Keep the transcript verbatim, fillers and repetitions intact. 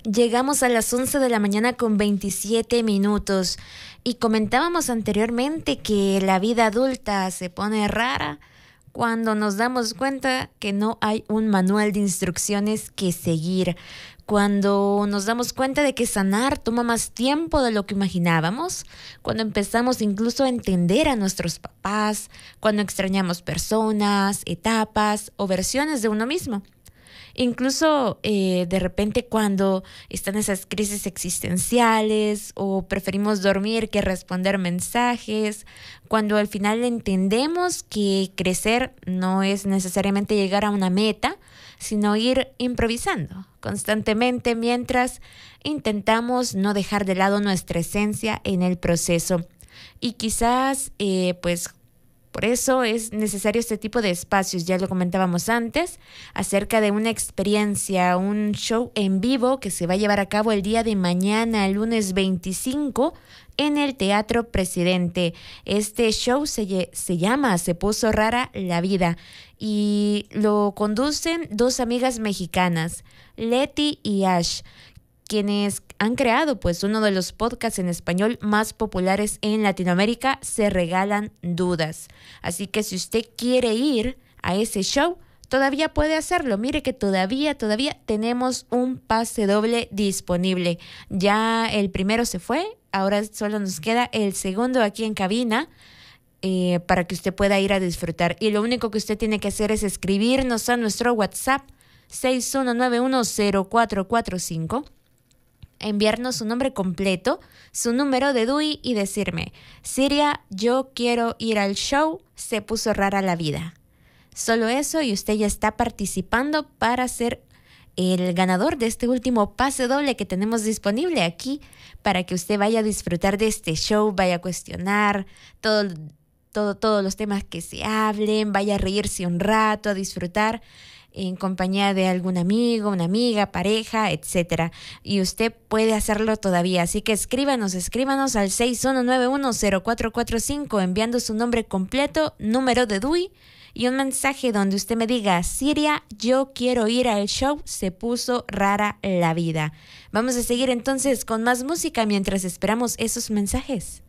Llegamos a las once de la mañana con veintisiete minutos y comentábamos anteriormente que la vida adulta se pone rara cuando nos damos cuenta que no hay un manual de instrucciones que seguir, cuando nos damos cuenta de que sanar toma más tiempo de lo que imaginábamos, cuando empezamos incluso a entender a nuestros papás, cuando extrañamos personas, etapas o versiones de uno mismo. Incluso eh, de repente cuando están esas crisis existenciales o preferimos dormir que responder mensajes, cuando al final entendemos que crecer no es necesariamente llegar a una meta, sino ir improvisando constantemente mientras intentamos no dejar de lado nuestra esencia en el proceso. Y quizás eh, pues por eso es necesario este tipo de espacios, ya lo comentábamos antes, acerca de una experiencia, un show en vivo que se va a llevar a cabo el día de mañana, el lunes veinticinco, en el Teatro Presidente. Este show se, se llama Se puso rara la vida y lo conducen dos amigas mexicanas, Leti y Ash, quienes han creado pues uno de los podcasts en español más populares en Latinoamérica, Se Regalan Dudas. Así que si usted quiere ir a ese show, todavía puede hacerlo. Mire que todavía, todavía tenemos un pase doble disponible. Ya el primero se fue, ahora solo nos queda el segundo aquí en cabina, eh, para que usted pueda ir a disfrutar. Y lo único que usted tiene que hacer es escribirnos a nuestro WhatsApp seis uno nueve uno cero cuatro cuatro cinco, enviarnos su nombre completo, su número de D U I y decirme: Siria, yo quiero ir al show, se puso rara la vida. Solo eso y usted ya está participando para ser el ganador de este último pase doble que tenemos disponible aquí, para que usted vaya a disfrutar de este show, vaya a cuestionar todo, todo, todos los temas que se hablen, vaya a reírse un rato, a disfrutar en compañía de algún amigo, una amiga, pareja, etcétera. Y usted puede hacerlo todavía. Así que escríbanos, escríbanos al seis uno nueve uno cero cuatro cuatro cinco enviando su nombre completo, número de D U I y un mensaje donde usted me diga: Siria, yo quiero ir al show, se puso rara la vida. Vamos a seguir entonces con más música mientras esperamos esos mensajes.